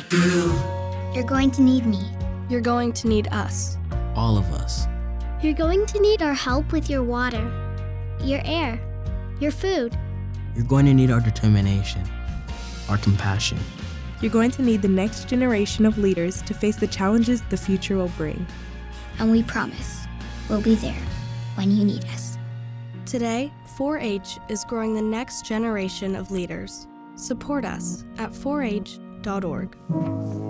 You're going to need me. You're going to need us. All of us. You're going to need our help with your water, your air, your food. You're going to need our determination, our compassion. You're going to need the next generation of leaders to face the challenges the future will bring. And we promise we'll be there when you need us. Today, 4-H is growing the next generation of leaders. Support us at 4h.org.